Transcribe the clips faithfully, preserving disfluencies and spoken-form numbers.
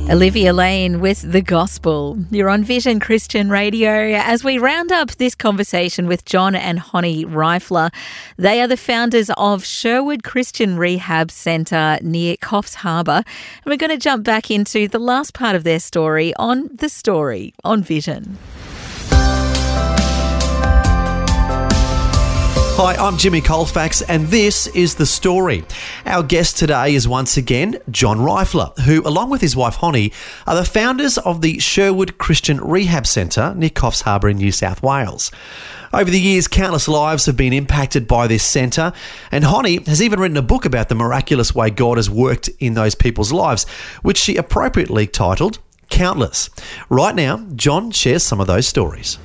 Olivia Lane with The Gospel. You're on Vision Christian Radio as we round up this conversation with John and Honey Reifler. They are the founders of Sherwood Christian Rehab Centre near Coffs Harbour. And we're going to jump back into the last part of their story on The Story on Vision. Hi, I'm Jimmy Colfax and this is The Story. Our guest today is once again John Reifler, who, along with his wife Honey, are the founders of the Sherwood Christian Rehab Centre near Coffs Harbour in New South Wales. Over the years, countless lives have been impacted by this centre, and Honey has even written a book about the miraculous way God has worked in those people's lives, which she appropriately titled Countless. Right now, John shares some of those stories.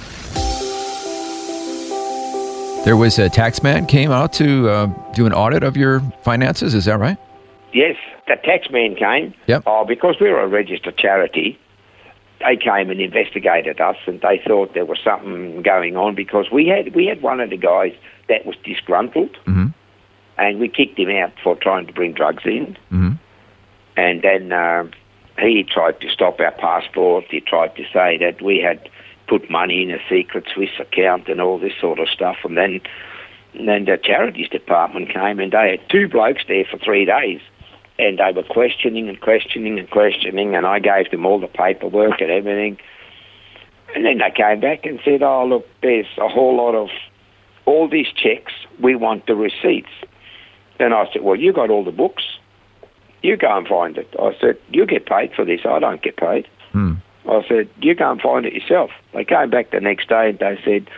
There was a tax man came out to uh, do an audit of your finances, is that right? Yes, the tax man came. Yep. Oh, because we were a registered charity, they came and investigated us, and they thought there was something going on because we had we had one of the guys that was disgruntled, Mm-hmm. and we kicked him out for trying to bring drugs in. Mm-hmm. And then uh, he tried to stop our passport. He tried to say that we had put money in a secret Swiss account and all this sort of stuff. And then and then the charities department came, and they had two blokes there for three days. And they were questioning and questioning and questioning, and I gave them all the paperwork and everything. And then they came back and said, oh, look, there's a whole lot of all these checks. We want the receipts. And I said, well, you got all the books. You go and find it. I said, you get paid for this. I don't get paid. Hmm. I said, you go and find it yourself. They came back the next day and they said,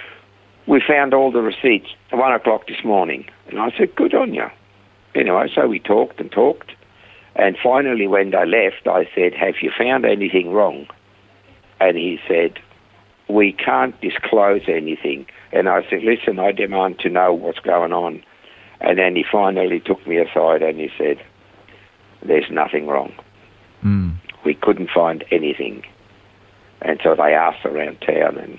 we found all the receipts at one o'clock this morning. And I said, good on you. Anyway, so we talked and talked. And finally, when they left, I said, have you found anything wrong? And he said, we can't disclose anything. And I said, listen, I demand to know what's going on. And then he finally took me aside and he said, there's nothing wrong. Mm. We couldn't find anything. And so they asked around town, and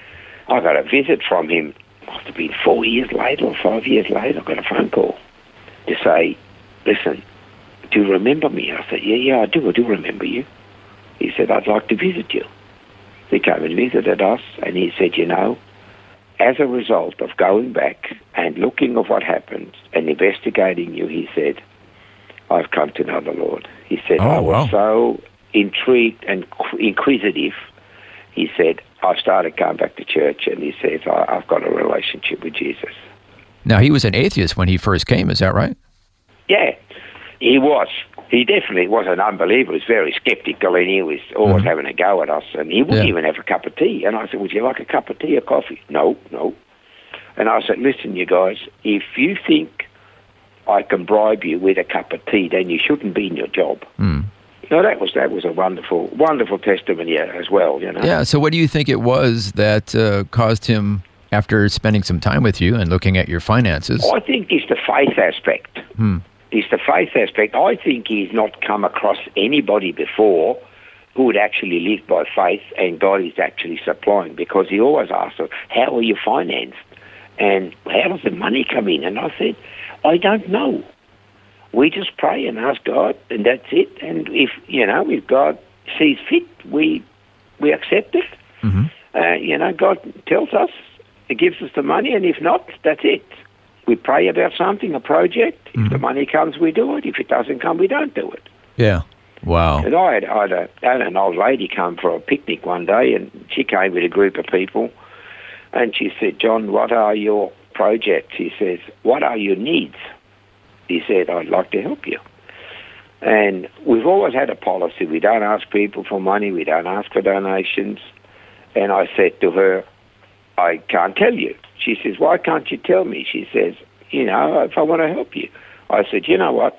I got a visit from him. Must have been four years later or five years later. I got a phone call to say, listen, do you remember me? I said, yeah, yeah, I do. I do remember you. He said, I'd like to visit you. He came and visited us, and he said, you know, as a result of going back and looking at what happened and investigating you, he said, I've come to know the Lord. He said, oh, I was wow. so intrigued and inquisitive. He said, I started going back to church, and he says, I've got a relationship with Jesus. Now, he was an atheist when he first came, is that right? Yeah, he was. He definitely was an unbeliever. He was very skeptical, and he was always Mm-hmm. having a go at us, and he wouldn't Yeah. even have a cup of tea. And I said, would you like a cup of tea or coffee? No, no. And I said, listen, you guys, if you think I can bribe you with a cup of tea, then you shouldn't be in your job. Mm. No, that was that was a wonderful, wonderful testimony as well, you know. Yeah, so what do you think it was that uh, caused him, after spending some time with you and looking at your finances? I think it's the faith aspect. Hmm. It's the faith aspect. I think he's not come across anybody before who would actually live by faith, and God is actually supplying, because he always asks us, how are you financed? And how does the money come in? And I said, I don't know. We just pray and ask God, and that's it. And if, you know, if God sees fit, we we accept it. Mm-hmm. Uh, you know, God tells us, He gives us the money, and if not, that's it. We pray about something, a project. If Mm-hmm. the money comes, we do it. If it doesn't come, we don't do it. Yeah. Wow. And I had, I had, a, I had an old lady come for a picnic one day, and she came with a group of people, and she said, John, what are your projects? He says, what are your needs? He said, I'd like to help you. And we've always had a policy. We don't ask people for money. We don't ask for donations. And I said to her, I can't tell you. She says, why can't you tell me? She says, you know, if I want to help you. I said, you know what?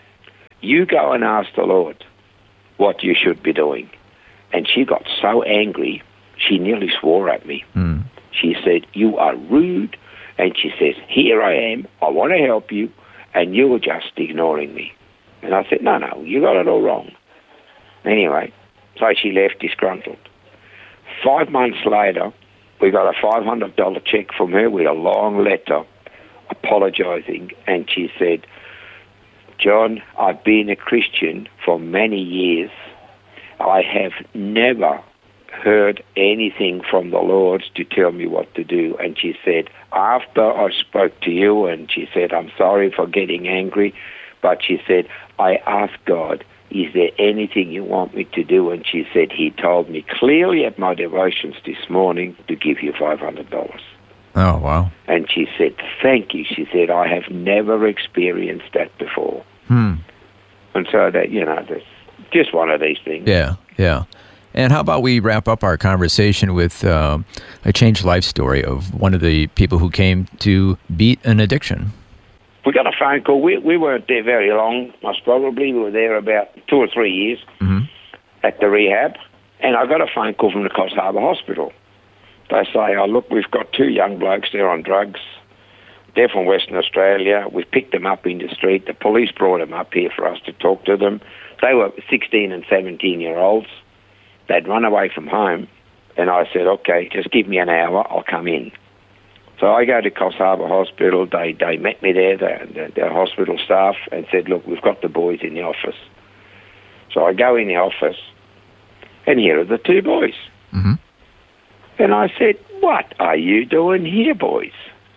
You go and ask the Lord what you should be doing. And she got so angry, she nearly swore at me. Mm. She said, you are rude. And she says, here I am. I want to help you. And you're just ignoring me. And I said, no, no, you got it all wrong. Anyway, so she left disgruntled. Five months later, we got a five hundred dollars check from her with a long letter apologising. And she said, John, I've been a Christian for many years. I have never heard anything from the Lord to tell me what to do. And she said, after I spoke to you, and she said, I'm sorry for getting angry, but she said, I asked God, is there anything you want me to do? And she said, he told me clearly at my devotions this morning to give you five hundred dollars. Oh, wow. And she said, thank you. She said, I have never experienced that before. Hmm. And so that, you know, that's just one of these things. Yeah, yeah. And how about we wrap up our conversation with uh, a changed life story of one of the people who came to beat an addiction? We got a phone call. We, we weren't there very long, most probably. We were there about two or three years Mm-hmm. at the rehab. And I got a phone call from the Coffs Harbour Hospital. They say, oh, look, we've got two young blokes there on drugs. They're from Western Australia. We've picked them up in the street. The police brought them up here for us to talk to them. They were sixteen and seventeen-year-olds. They'd run away from home. And I said, okay, just give me an hour. I'll come in. So I go to Coffs Harbour Hospital. They they met me there, the, the, the hospital staff, and said, look, we've got the boys in the office. So I go in the office, and here are the two boys. Mm-hmm. And I said, what are you doing here, boys?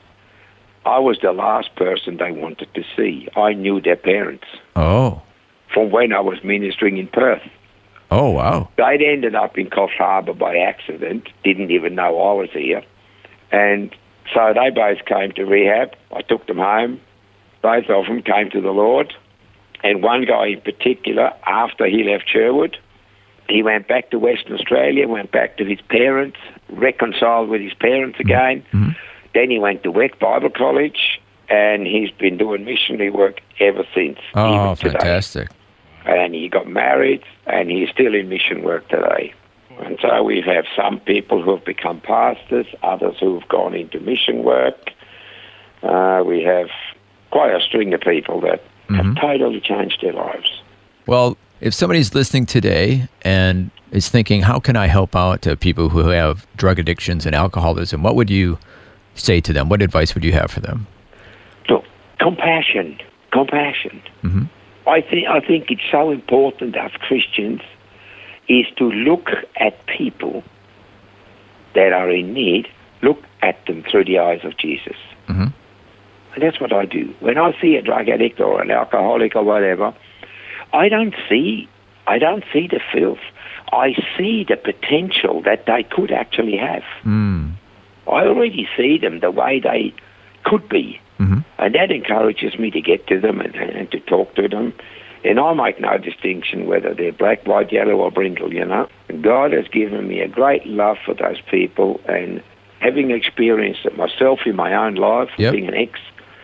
I was the last person they wanted to see. I knew their parents Oh. from when I was ministering in Perth. Oh, wow. They'd ended up in Coffs Harbour by accident, didn't even know I was here. And so they both came to rehab. I took them home. Both of them came to the Lord. And one guy in particular, after he left Sherwood, he went back to Western Australia, went back to his parents, reconciled with his parents again. Mm-hmm. Then he went to Weck Bible College, and he's been doing missionary work ever since. Oh, even today. fantastic. And he got married, and he's still in mission work today. And so we have some people who have become pastors, others who have gone into mission work. Uh, we have quite a string of people that Mm-hmm. have totally changed their lives. Well, if somebody's listening today and is thinking, how can I help out to people who have drug addictions and alcoholism, what would you say to them? What advice would you have for them? Look, compassion, compassion. Mm-hmm. I think I think it's so important as Christians is to look at people that are in need, look at them through the eyes of Jesus. Mm-hmm. And that's what I do. When I see a drug addict or an alcoholic or whatever, I don't see I don't see the filth. I see the potential that they could actually have. Mm. I already see them the way they could be. Mm-hmm. And that encourages me to get to them and, and to talk to them. And I make no distinction whether they're black, white, yellow or brindle, you know. God has given me a great love for those people, and having experienced it myself in my own life, Yep. being an ex,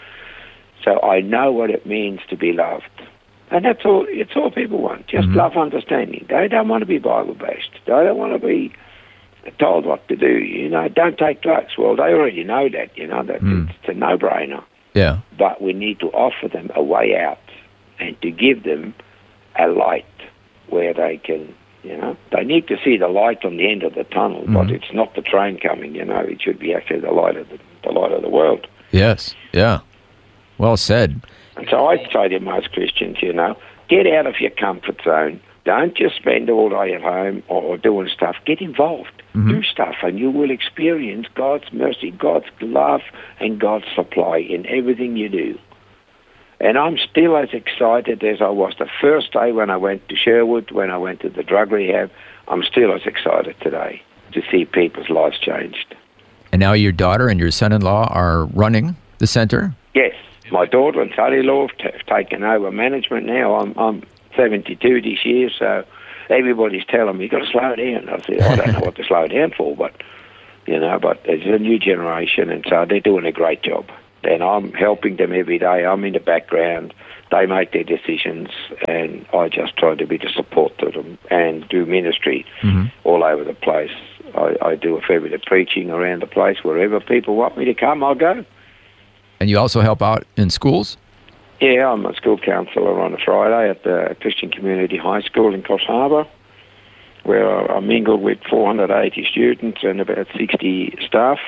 so I know what it means to be loved. And that's all, it's all people want, just Mm-hmm. love, understanding. They don't want to be Bible-based. They don't want to be told what to do, you know. Don't take drugs. Well, they already know that, you know, that Mm. it's a no-brainer. Yeah. But we need to offer them a way out and to give them a light where they can, you know, they need to see the light on the end of the tunnel, but Mhm. it's not the train coming, you know, it should be actually the light of the, the light of the world. Yes. Yeah. Well said. And so I say to most Christians, you know, get out of your comfort zone. Don't just spend all day at home or doing stuff. Get involved. Mhm. Do stuff, and you will experience God's mercy, God's love, and God's supply in everything you do. And I'm still as excited as I was the first day when I went to Sherwood, when I went to the drug rehab. I'm still as excited today to see people's lives changed. And now your daughter and your son-in-law are running the center? Yes, my daughter and son-in-law have, t- have taken over management now. I'm, I'm seventy-two this year, so everybody's telling me, you've got to slow down. I said, I don't know what to slow down for, but, you know, but there's a new generation, and so they're doing a great job. And I'm helping them every day. I'm in the background. They make their decisions, and I just try to be the support to them and do ministry Mm-hmm. all over the place. I, I do a fair bit of preaching around the place. Wherever people want me to come, I'll go. And you also help out in schools? Yeah, I'm a school counsellor on a Friday at the Christian Community High School in Coffs Harbour, where I mingle with four hundred eighty students and about sixty staff.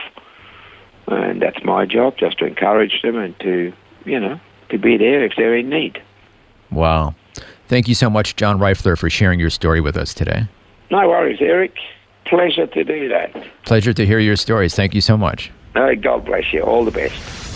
And that's my job, just to encourage them and to, you know, to be there if they're in need. Wow. Thank you so much, John Reifler, for sharing your story with us today. No worries, Eric. Pleasure to do that. Pleasure to hear your stories. Thank you so much. No, God bless you. All the best.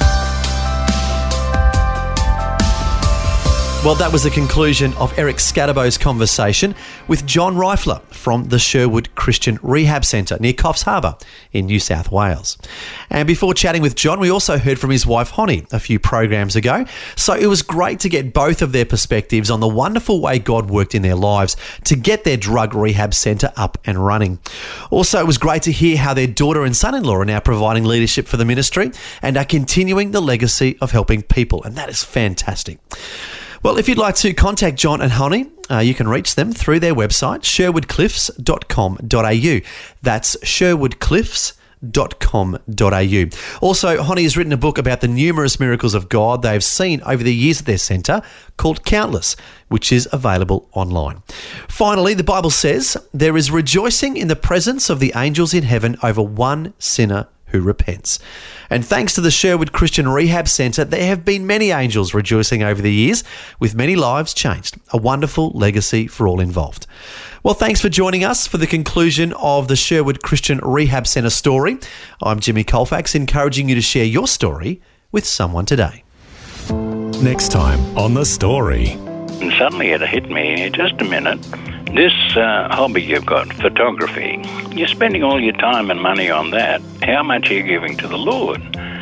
Well, that was the conclusion of Eric Scatterbo's conversation with John Reifler from the Sherwood Christian Rehab Centre near Coffs Harbour in New South Wales. And before chatting with John, we also heard from his wife Honey a few programs ago. So it was great to get both of their perspectives on the wonderful way God worked in their lives to get their drug rehab centre up and running. Also, it was great to hear how their daughter and son-in-law are now providing leadership for the ministry and are continuing the legacy of helping people. And that is fantastic. Well, if you'd like to contact John and Honey, uh, you can reach them through their website, sherwood cliffs dot com dot a u. That's sherwood cliffs dot com dot a u. Also, Honey has written a book about the numerous miracles of God they've seen over the years at their centre called Countless, which is available online. Finally, the Bible says, there is rejoicing in the presence of the angels in heaven over one sinner who repents. And thanks to the Sherwood Christian Rehab Centre, there have been many angels rejoicing over the years, with many lives changed. A wonderful legacy for all involved. Well, thanks for joining us for the conclusion of the Sherwood Christian Rehab Centre story. I'm Jimmy Colfax, encouraging you to share your story with someone today. Next time on The Story. And suddenly it hit me, just a minute, this uh, hobby you've got, photography, you're spending all your time and money on that. How much are you giving to the Lord?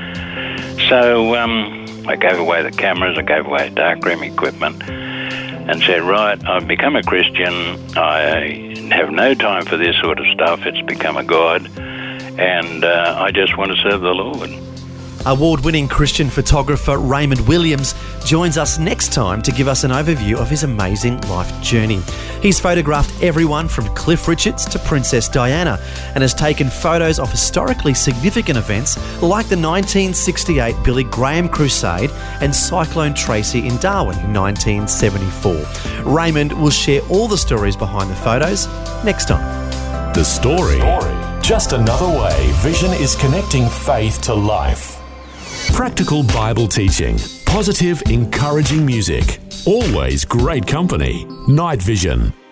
So um, I gave away the cameras, I gave away darkroom equipment, and said, right, I've become a Christian, I have no time for this sort of stuff, it's become a god, and uh, I just want to serve the Lord. Award-winning Christian photographer Raymond Williams joins us next time to give us an overview of his amazing life journey. He's photographed everyone from Cliff Richards to Princess Diana and has taken photos of historically significant events like the nineteen sixty-eight Billy Graham Crusade and Cyclone Tracy in Darwin in nineteen seventy-four. Raymond will share all the stories behind the photos next time. The Story. Just another way Vision is connecting faith to life. Practical Bible teaching, positive, encouraging music, always great company. Night Vision.